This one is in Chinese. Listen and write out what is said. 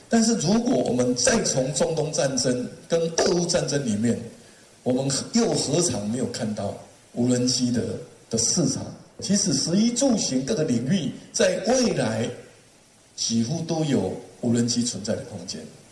但是如果我们再从中东战争跟俄乌战争里面，我们又何尝没有看到无人机的市场？其实食衣住行各个领域，在未来几乎都有无人机存在的空间。